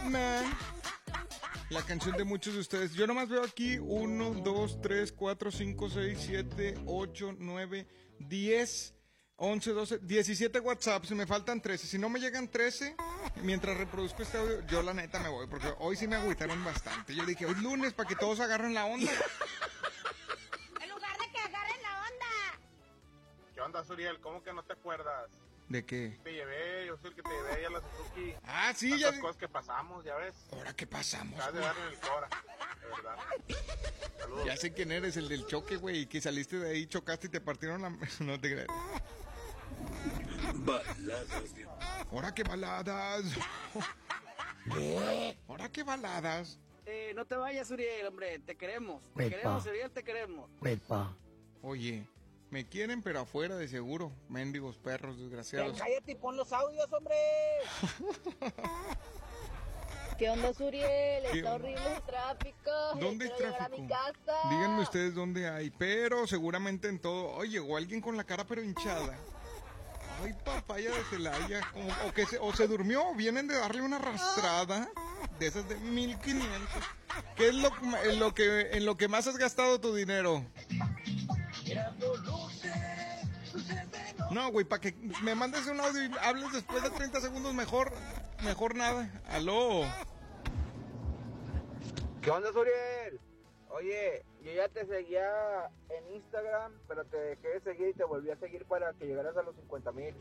Man. La canción de muchos de ustedes. Yo nomás veo aquí 1, 2, 3, 4, 5, 6, 7, 8, 9, 10, 11, 12, 17 WhatsApps. Me faltan 13. Si no me llegan 13, mientras reproduzco este audio, yo la neta me voy. Porque hoy sí me agüitaron bastante. Yo dije, hoy lunes para que todos agarren la onda. En lugar de que agarren la onda. ¿Qué onda, Suriel? ¿Cómo que no te acuerdas? ¿De qué? Te llevé, yo soy el que te llevé ahí a la Suzuki. Ah, sí, tantas ya. cosas que pasamos, ya ves. ¿Ahora qué pasamos? Acabas de güey? darle en el Cora, de verdad. Saludos. Ya sé quién eres, el del choque, güey. Y que saliste de ahí, chocaste y te partieron la... No te creas. Baladas de... ¿Ahora qué baladas? ¿Ahora qué baladas? No te vayas, Uriel, hombre, te queremos. Te Epa. queremos, Uriel, te queremos. Epa. Oye, me quieren pero afuera de seguro. Mendigos perros desgraciados. Cállate y pon los audios, hombre. ¿Qué onda, Suriel? ¿Qué Está onda? horrible el tráfico. ¿Dónde hay Quiero llegar a tráfico? mi casa. Díganme ustedes dónde hay, pero seguramente en todo. Oye, llegó alguien con la cara pero hinchada. Ay, papaya de Celaya. O se durmió, vienen de darle una arrastrada de esas de 1500. ¿Qué es en lo que más has gastado tu dinero? No, güey, para que me mandes un audio y hables después de 30 segundos mejor nada. Aló. ¿Qué onda, Uriel? Oye, yo ya te seguía en Instagram, pero te dejé de seguir y te volví a seguir para que llegaras a los 50,000.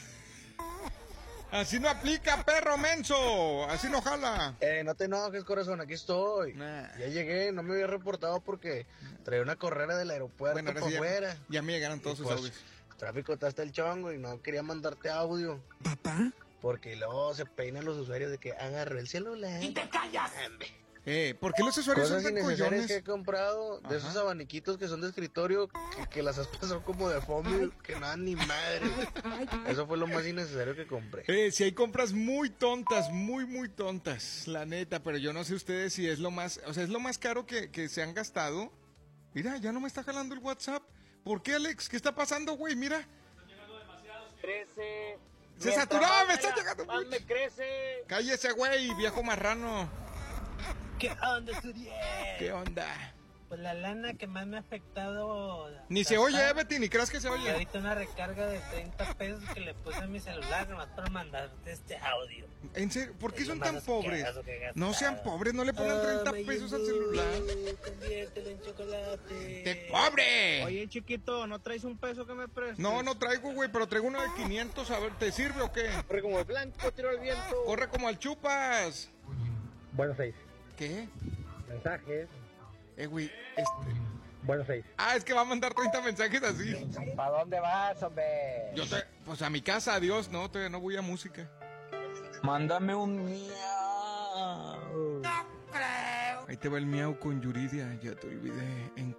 Así no aplica, perro menso. Así no jala. No te enojes, corazón, aquí estoy. Nah. Ya llegué, no me había reportado porque traía una correra del aeropuerto Bueno, ahora para sí afuera. ya me llegaron todos Y sus pues, audios. el tráfico está hasta el chongo y no quería mandarte audio. ¿Papá? Porque luego se peinan los usuarios de que agarré el celular. ¡Y te callas! ¿Por qué los usuarios Cosas son tan innecesarias que collones? he comprado, de esos Ajá. abaniquitos que son de escritorio, que las aspas son como de foamy, que no dan ni madre. Eso fue lo más innecesario que compré. Si hay compras muy tontas, muy tontas, la neta, pero yo no sé ustedes si es lo más, o sea, es lo más caro que se han gastado. Mira, ya no me está jalando el WhatsApp. ¿Por qué, Alex? ¿Qué está pasando, güey? Mira. Crece. Se saturó, me está llegando. Más me crece. Cállese, güey, viejo marrano. ¿Qué onda, Suriel? ¿Qué onda? Pues la lana que más me ha afectado. Ni se oye, Betty, ni creas que se Y oye. ahorita una recarga de 30 pesos que le puse a mi celular nomás para mandarte este audio. En serio, ¿por qué Es lo son más tan pobres? asqueroso que he gastado. No sean pobres, no le pongan 30 pesos al celular. Conviértelo en chocolate. ¡Qué pobre! Oye, chiquito, ¿no traes un peso que me prestes? No traigo, güey, pero traigo uno de 500. A ver, ¿te sirve o qué? Corre como el blanco, tiro al viento. Corre como al chupas. Buenos 6. ¿Qué? Mensajes. Güey, Buenos 6. es que va a mandar 30 mensajes así. ¿Para dónde vas, hombre? Pues a mi casa, adiós, no, todavía no voy a música. Mándame un miau. Ahí te va el miau con Yuridia, ya te olvidé en